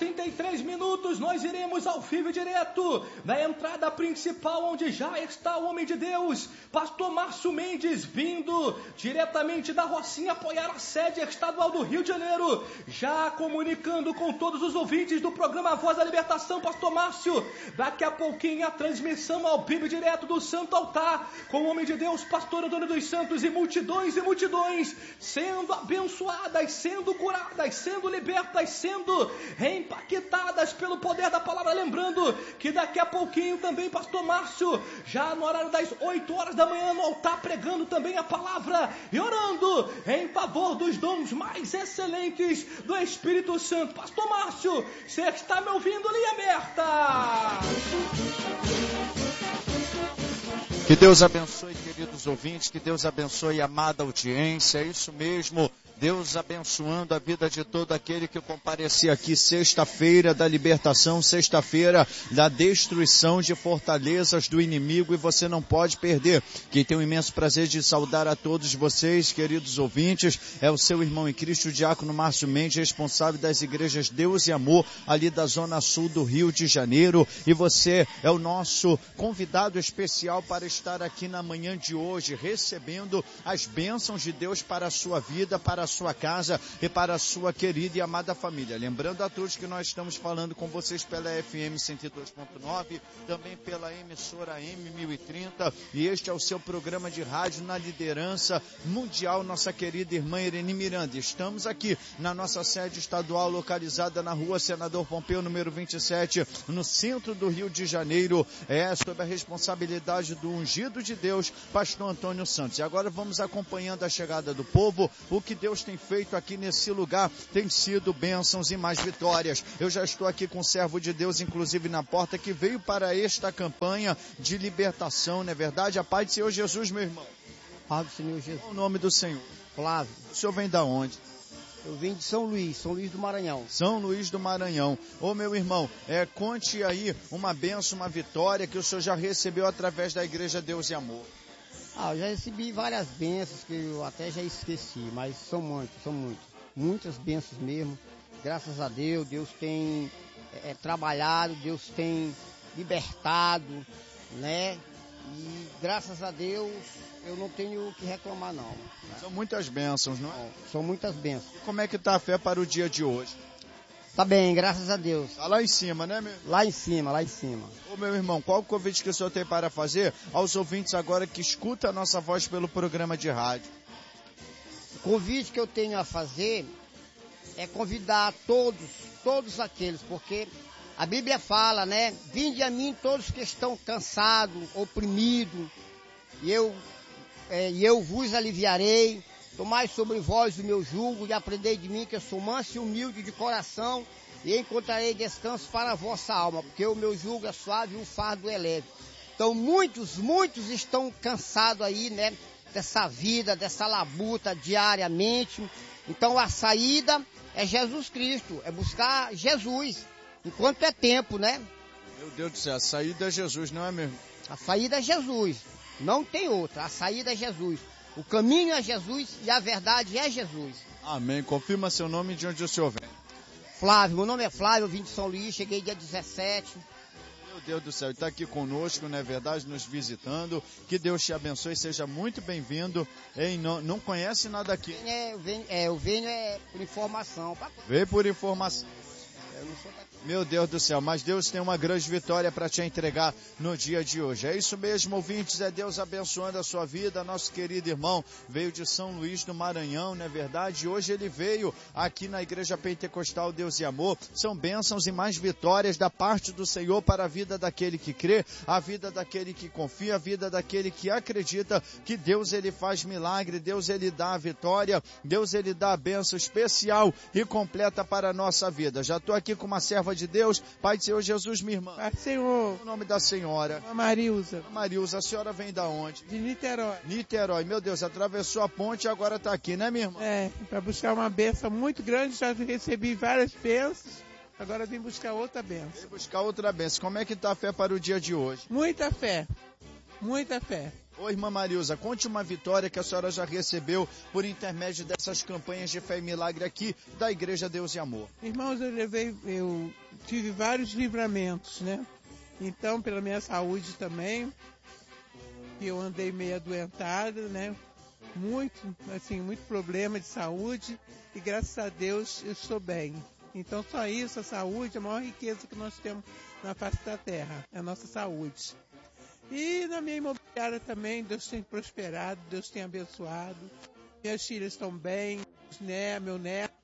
33 nós iremos ao vivo e direto na entrada principal, onde já está o homem de Deus, pastor Márcio Mendes, vindo diretamente da Rocinha apoiar a sede estadual do Rio de Janeiro, já comunicando com todos os ouvintes do programa Voz da Libertação. Pastor Márcio, daqui a pouquinho a transmissão ao vivo e direto do Santo Altar, com o homem de Deus, pastor Antônio dos Santos, e multidões sendo abençoadas, sendo curadas, sendo libertas, sendo impactadas pelo poder da palavra. Lembrando que daqui a pouquinho também, pastor Márcio, já no horário das 8 horas da manhã, no altar, pregando também a palavra e orando em favor dos dons mais excelentes do Espírito Santo. Pastor Márcio, você está me ouvindo? Linha aberta! Que Deus abençoe, queridos ouvintes, que Deus abençoe a amada audiência, é isso mesmo. Deus abençoando a vida de todo aquele que comparecia aqui sexta-feira da libertação, sexta-feira da destruição de fortalezas do inimigo, e você não pode perder. Quem tem o imenso prazer de saudar a todos vocês, queridos ouvintes, é o seu irmão em Cristo, o diácono Márcio Mendes, responsável das igrejas Deus e Amor, ali da zona sul do Rio de Janeiro, e você é o nosso convidado especial para estar aqui na manhã de hoje, recebendo as bênçãos de Deus para a sua vida, para a sua casa e para a sua querida e amada família. Lembrando a todos que nós estamos falando com vocês pela FM 102.9, também pela emissora M1030, e este é o seu programa de rádio na liderança mundial, nossa querida irmã Irene Miranda. Estamos aqui na nossa sede estadual, localizada na rua Senador Pompeu, número 27, no centro do Rio de Janeiro, sob a responsabilidade do ungido de Deus, pastor Antônio Santos. E agora vamos acompanhando a chegada do povo. O que Deus tem feito aqui nesse lugar tem sido bênçãos e mais vitórias. Eu já estou aqui com o servo de Deus, inclusive na porta, que veio para esta campanha de libertação, não é verdade? A paz do Senhor Jesus, meu irmão. Paz do Senhor Jesus. Qual o nome do Senhor? Flávio. O senhor vem da onde? Eu vim de São Luís do Maranhão. São Luís do Maranhão. Ô meu irmão, conte aí uma bênção, uma vitória que o senhor já recebeu através da Igreja Deus e Amor. Eu já recebi várias bênçãos que eu até já esqueci, mas são muitas bênçãos mesmo. Graças a Deus, Deus tem trabalhado, Deus tem libertado, né? E graças a Deus eu não tenho o que reclamar não. São muitas bênçãos, não é? São muitas bênçãos. Como é que está a fé para o dia de hoje? Tá bem, graças a Deus. Tá lá em cima, né, meu? Lá em cima. Ô, meu irmão, qual o convite que o senhor tem para fazer aos ouvintes agora que escutam a nossa voz pelo programa de rádio? O convite que eu tenho a fazer é convidar todos aqueles, porque a Bíblia fala, né? Vinde a mim todos que estão cansados, oprimidos, e eu vos aliviarei. Tomai sobre vós o meu jugo e aprendei de mim, que eu sou manso e humilde de coração, e encontrarei descanso para a vossa alma, porque o meu jugo é suave e o fardo é leve. Então muitos estão cansados aí, né, dessa vida, dessa labuta diariamente. Então a saída é Jesus Cristo, é buscar Jesus, enquanto é tempo, né? Meu Deus do céu, a saída é Jesus, não é mesmo? A saída é Jesus, não tem outra, a saída é Jesus. O caminho é Jesus e a verdade é Jesus. Amém. Confirma seu nome e de onde o senhor vem. Flávio, meu nome é Flávio, eu vim de São Luís, cheguei dia 17. Meu Deus do céu, ele está aqui conosco, não é verdade, nos visitando. Que Deus te abençoe, seja muito bem-vindo. Não conhece nada aqui? Eu venho por informação. Veio por informação. Eu não sou daqui. Meu Deus do céu, mas Deus tem uma grande vitória para te entregar no dia de hoje. É isso mesmo, ouvintes, é Deus abençoando a sua vida. Nosso querido irmão veio de São Luís do Maranhão, não é verdade? Hoje ele veio aqui na Igreja Pentecostal Deus e Amor. São bênçãos e mais vitórias da parte do Senhor para a vida daquele que crê, a vida daquele que confia, a vida daquele que acredita que Deus ele faz milagre, Deus ele dá a vitória, Deus ele dá a bênção especial e completa para a nossa vida. Já estou aqui com uma serva de Deus, Pai do Senhor Jesus, minha irmã. Pai do Senhor. O nome da senhora? Marilza. Marilza, a senhora vem da onde? De Niterói. Niterói, meu Deus, atravessou a ponte e agora está aqui, né, minha irmã? Para buscar uma bênção muito grande, já recebi várias bênçãos, agora vim buscar outra bênção. Vem buscar outra bênção. Como é que está a fé para o dia de hoje? Muita fé, muita fé. Ô, irmã Marilza, conte uma vitória que a senhora já recebeu por intermédio dessas campanhas de fé e milagre aqui da Igreja Deus e Amor. Irmãos, eu tive vários livramentos, né? Então, pela minha saúde também, eu andei meio adoentada, né? Muito problema de saúde e graças a Deus eu estou bem. Então, só isso, a saúde, a maior riqueza que nós temos na face da terra, é a nossa saúde. E na minha imobiliária também, Deus tem prosperado, Deus tem abençoado. Minhas filhas estão bem, meu neto,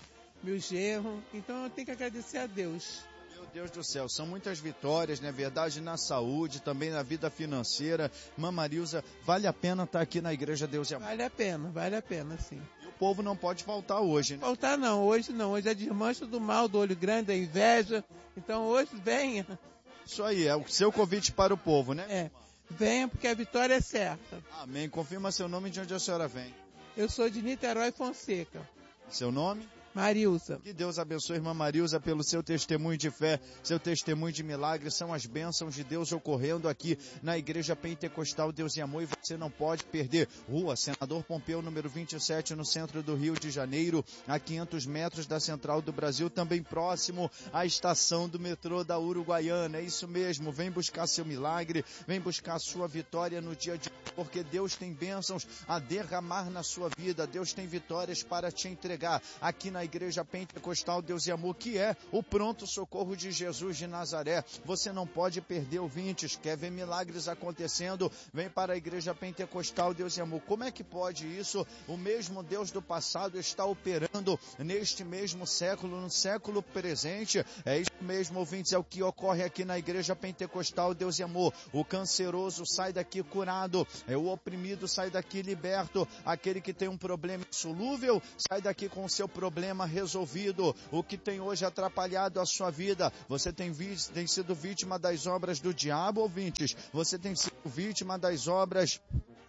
meu genro. Então eu tenho que agradecer a Deus. Meu Deus do céu, são muitas vitórias, não é verdade? Na saúde, também na vida financeira. Irmã Marilza, vale a pena estar aqui na Igreja Deus e Amor? Vale a pena, sim. E o povo não pode faltar hoje, né? Faltar não, hoje é desmanche do mal, do olho grande, da inveja. Então hoje venha. Isso aí, é o seu convite para o povo, né? Venha porque a vitória é certa. Amém. Confirma seu nome e de onde a senhora vem. Eu sou de Niterói, Fonseca. Seu nome? Marilza. Que Deus abençoe, irmã Marilza, pelo seu testemunho de fé, seu testemunho de milagre. São as bênçãos de Deus ocorrendo aqui na Igreja Pentecostal Deus e Amor, e você não pode perder. Rua Senador Pompeu, número 27, no centro do Rio de Janeiro, a 500 metros da Central do Brasil, também próximo à estação do metrô da Uruguaiana. É isso mesmo, vem buscar seu milagre, vem buscar a sua vitória no dia de hoje, porque Deus tem bênçãos a derramar na sua vida, Deus tem vitórias para te entregar aqui na Igreja Pentecostal Deus e Amor, que é o pronto socorro de Jesus de Nazaré. Você não pode perder, ouvintes. Quer ver milagres acontecendo? Vem para a Igreja Pentecostal Deus e Amor. Como é que pode isso? O mesmo Deus do passado está operando neste mesmo século, no século presente. É isso mesmo, ouvintes, é o que ocorre aqui na Igreja Pentecostal Deus e Amor. O canceroso sai daqui curado, o oprimido sai daqui liberto, aquele que tem um problema insolúvel sai daqui com o seu problema resolvido. O que tem hoje atrapalhado a sua vida, você tem sido vítima das obras do diabo, ouvintes, você tem sido vítima das obras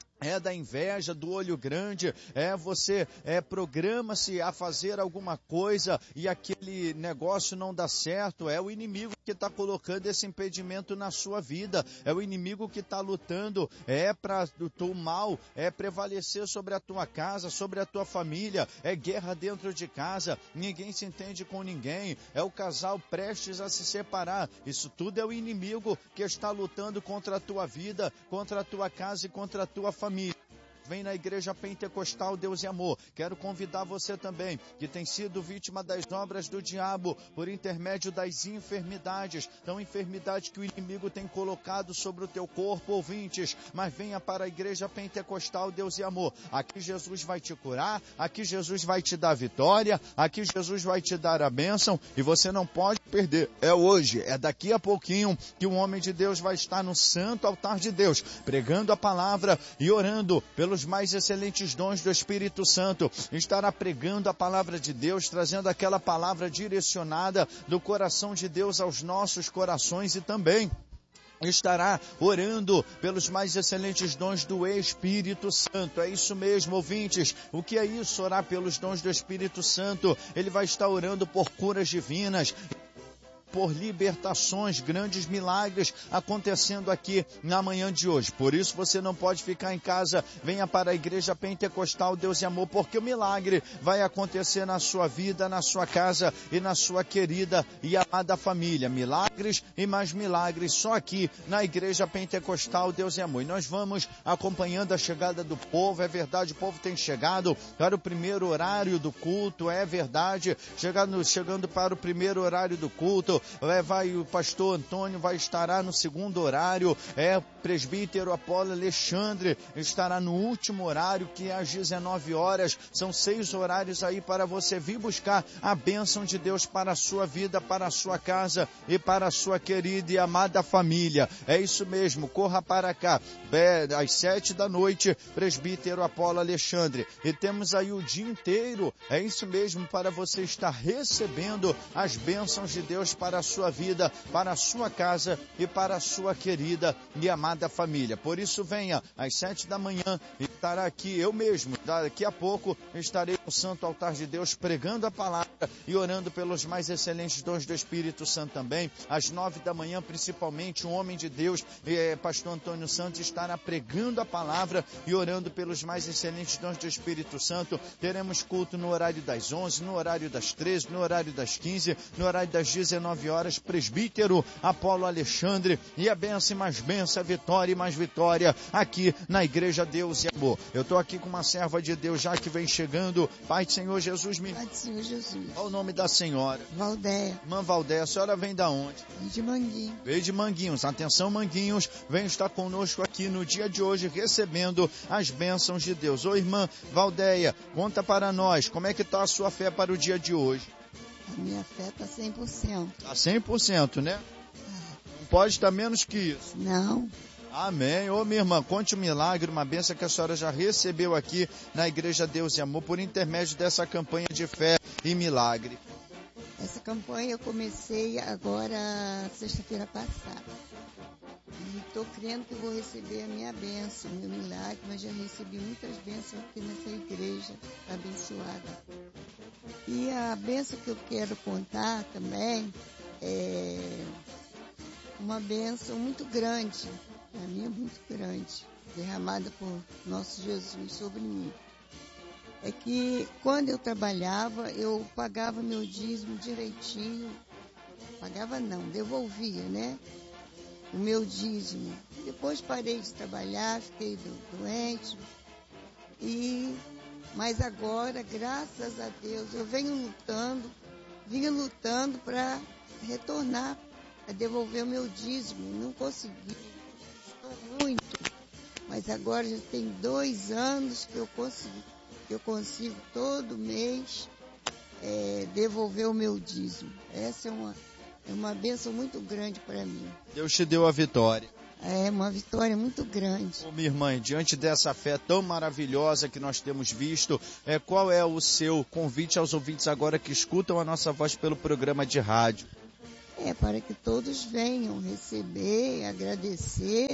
da inveja, do olho grande, você programa-se a fazer alguma coisa e aquele negócio não dá certo, é o inimigo que está colocando esse impedimento na sua vida, é o inimigo que está lutando, para o mal, prevalecer sobre a tua casa, sobre a tua família, é guerra dentro de casa, ninguém se entende com ninguém, é o casal prestes a se separar, isso tudo é o inimigo que está lutando contra a tua vida, contra a tua casa e contra a tua família. Vem na Igreja Pentecostal Deus e Amor. Quero convidar você também, que tem sido vítima das obras do diabo, por intermédio das enfermidades. Então, enfermidade que o inimigo tem colocado sobre o teu corpo, ouvintes. Mas venha para a Igreja Pentecostal Deus e Amor. Aqui Jesus vai te curar, aqui Jesus vai te dar vitória, aqui Jesus vai te dar a bênção e você não pode perder. É hoje, é daqui a pouquinho que o homem de Deus vai estar no santo altar de Deus, pregando a palavra e orando pelos mais excelentes dons do Espírito Santo. Estará pregando a palavra de Deus, trazendo aquela palavra direcionada do coração de Deus aos nossos corações e também estará orando pelos mais excelentes dons do Espírito Santo. É isso mesmo, ouvintes. O que é isso, orar pelos dons do Espírito Santo? Ele vai estar orando por curas divinas, por libertações, grandes milagres acontecendo aqui na manhã de hoje. Por isso você não pode ficar em casa, venha para a Igreja Pentecostal Deus e Amor, porque o milagre vai acontecer na sua vida, na sua casa e na sua querida e amada família. Milagres e mais milagres só aqui na Igreja Pentecostal Deus e Amor. E nós vamos acompanhando a chegada do povo, é verdade, o povo tem chegado para o primeiro horário do culto, é verdade, chegando para o primeiro horário do culto. O pastor Antônio vai estar no segundo horário, o presbítero Apolo Alexandre estará no último horário, que é às 19 horas, são 6 horários aí para você vir buscar a bênção de Deus para a sua vida, para a sua casa e para a sua querida e amada família. É isso mesmo, corra para cá, às 7 da noite, presbítero Apolo Alexandre, e temos aí o dia inteiro, é isso mesmo, para você estar recebendo as bênçãos de Deus para a sua vida, para a sua casa e para a sua querida e amada família. Por isso venha às 7 da manhã e estará aqui eu mesmo, daqui a pouco estarei no santo altar de Deus pregando a palavra e orando pelos mais excelentes dons do Espírito Santo também. Às 9 da manhã, principalmente, um homem de Deus, pastor Antônio Santos, estará pregando a palavra e orando pelos mais excelentes dons do Espírito Santo. Teremos culto no horário das 11, no horário das 13, no horário das 15, no horário das 19 horas. Presbítero Apolo Alexandre, e a bênção e mais bênção, vitória e mais vitória aqui na Igreja Deus e Amor. Eu estou aqui com uma serva de Deus já que vem chegando. Pai do Senhor Jesus, Pai do Senhor Jesus. Qual o nome da senhora? Valdeia. Irmã Valdeia, a senhora vem da onde? De Manguinhos. Veio de Manguinhos. Atenção, Manguinhos, vem estar conosco aqui no dia de hoje, recebendo as bênçãos de Deus. Ô irmã Valdeia, conta para nós, como é que está a sua fé para o dia de hoje? A minha fé está 100%. Está 100%, né? Não pode estar menos que isso. Não. Amém. Ô minha irmã, conte um milagre, uma bênção que a senhora já recebeu aqui na Igreja Deus e Amor, por intermédio dessa campanha de fé e milagre. Essa campanha eu comecei agora, sexta-feira passada. E estou crendo que vou receber a minha bênção, o meu milagre, mas já recebi muitas bênçãos aqui nessa igreja abençoada. E a bênção que eu quero contar também é uma bênção muito grande, para mim é muito grande, derramada por nosso Jesus sobre mim. É que quando eu trabalhava, eu pagava meu dízimo direitinho, pagava não, devolvia, né? O meu dízimo. Depois parei de trabalhar, fiquei doente, mas agora, graças a Deus, eu vinha lutando para retornar, a devolver o meu dízimo. Não consegui, estou muito, mas agora já tem 2 anos que eu consigo todo mês devolver o meu dízimo. Essa é uma bênção muito grande para mim. Deus te deu a vitória. É uma vitória muito grande. Ô, minha irmã, diante dessa fé tão maravilhosa que nós temos visto, qual é o seu convite aos ouvintes agora que escutam a nossa voz pelo programa de rádio? Para que todos venham receber, agradecer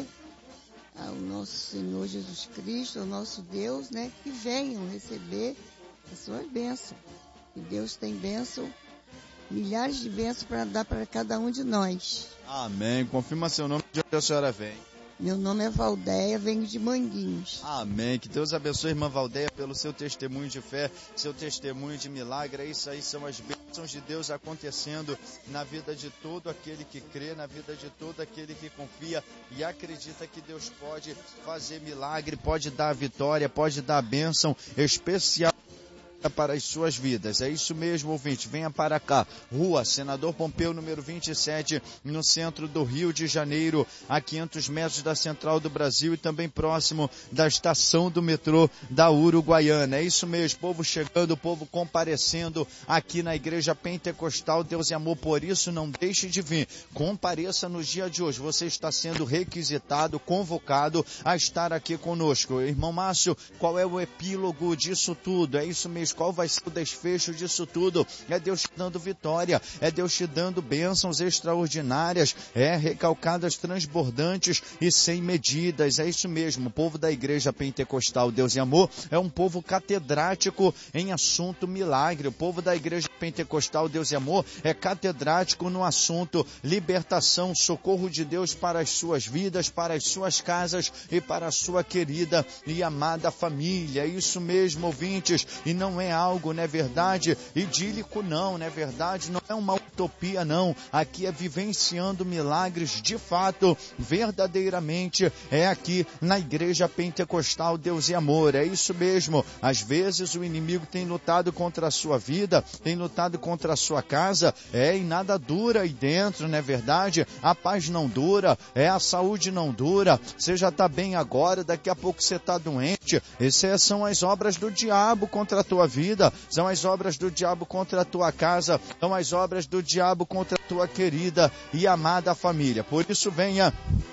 ao nosso Senhor Jesus Cristo, ao nosso Deus, né? Que venham receber as suas bênçãos. E Deus tem bênção, milhares de bênçãos para dar para cada um de nós. Amém. Confirma seu nome, de onde a senhora vem. Meu nome é Valdeia, venho de Manguinhos. Amém. Que Deus abençoe, irmã Valdeia, pelo seu testemunho de fé, seu testemunho de milagre. É isso aí, são as bênçãos de Deus acontecendo na vida de todo aquele que crê, na vida de todo aquele que confia e acredita que Deus pode fazer milagre, pode dar vitória, pode dar bênção especial para as suas vidas. É isso mesmo, ouvinte. Venha para cá. Rua Senador Pompeu, número 27, no centro do Rio de Janeiro, a 500 metros da Central do Brasil e também próximo da estação do metrô da Uruguaiana. É isso mesmo, povo chegando, povo comparecendo aqui na Igreja Pentecostal Deus e Amor. Por isso, não deixe de vir. Compareça no dia de hoje. Você está sendo requisitado, convocado a estar aqui conosco. Irmão Márcio, qual é o epílogo disso tudo? É isso mesmo. Qual vai ser o desfecho disso tudo? É Deus te dando vitória, é Deus te dando bênçãos extraordinárias, recalcadas, transbordantes e sem medidas. É isso mesmo, o povo da Igreja Pentecostal Deus e Amor é um povo catedrático em assunto milagre. O povo da Igreja Pentecostal Deus e Amor é catedrático no assunto libertação, socorro de Deus para as suas vidas, para as suas casas e para a sua querida e amada família. É isso mesmo, ouvintes, e não é algo, não é verdade, idílico não é verdade, não é uma utopia não, aqui é vivenciando milagres de fato, verdadeiramente, é aqui na Igreja Pentecostal Deus e Amor. É isso mesmo, às vezes o inimigo tem lutado contra a sua vida, tem lutado contra a sua casa, e nada dura aí dentro, não é verdade? A paz não dura, a saúde não dura, você já está bem agora, daqui a pouco você está doente. Essas são as obras do diabo contra a tua vida, são as obras do diabo contra a tua casa, são as obras do diabo contra a tua querida e amada família. Por isso venha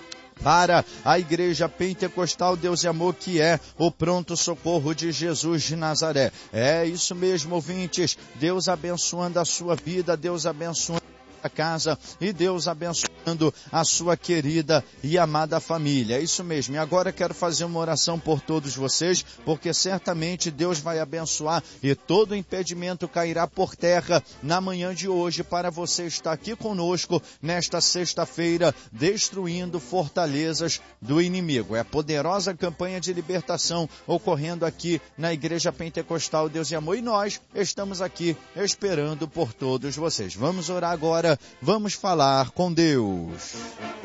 para a Igreja Pentecostal Deus e Amor, que é o pronto socorro de Jesus de Nazaré. É isso mesmo, ouvintes, Deus abençoando a sua vida, Deus abençoando casa e Deus abençoando a sua querida e amada família. É isso mesmo. E agora quero fazer uma oração por todos vocês, porque certamente Deus vai abençoar e todo impedimento cairá por terra na manhã de hoje para você estar aqui conosco nesta sexta-feira, destruindo fortalezas do inimigo. É a poderosa campanha de libertação ocorrendo aqui na Igreja Pentecostal Deus e Amor, e nós estamos aqui esperando por todos vocês. Vamos orar agora, vamos falar com Deus.